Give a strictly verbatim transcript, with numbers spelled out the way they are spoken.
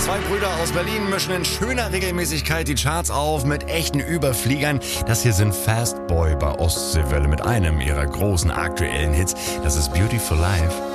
Zwei Brüder aus Berlin mischen in schöner Regelmäßigkeit die Charts auf mit echten Überfliegern. Das hier sind Fastboy bei Ostseewelle mit einem ihrer großen aktuellen Hits. Das ist Beautiful Life.